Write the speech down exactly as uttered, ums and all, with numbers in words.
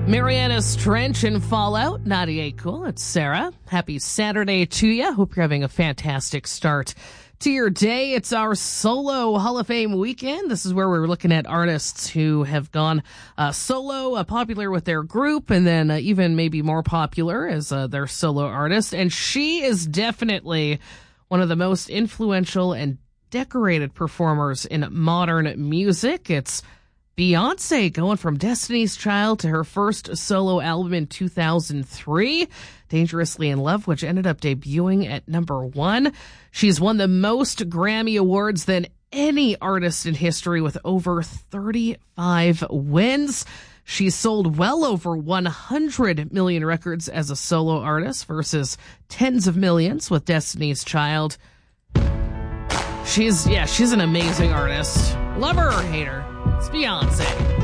Marianas Trench and Fallout, ninety-eight Cool. It's Sarah. Happy Saturday to you. Hope you're having a fantastic start to your day. It's our solo Hall of Fame weekend. This is where we're looking at artists who have gone uh, solo, uh, popular with their group, and then uh, even maybe more popular as uh, their solo artist. And she is definitely one of the most influential and decorated performers in modern music. It's Beyonce, going from Destiny's Child to her first solo album in two thousand three, Dangerously in Love, which ended up debuting at number one. She's won the most Grammy Awards than any artist in history with over thirty-five wins. She's sold well over one hundred million records as a solo artist versus tens of millions with Destiny's Child. She's, yeah, she's an amazing artist. Love her or hate her, it's Beyonce.